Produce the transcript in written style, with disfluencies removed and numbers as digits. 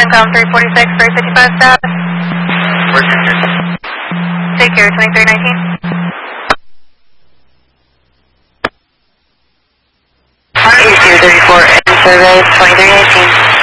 CANCOM 346, 355 status. Where's your here? Take care, 2319. AC 34 and survey 2319.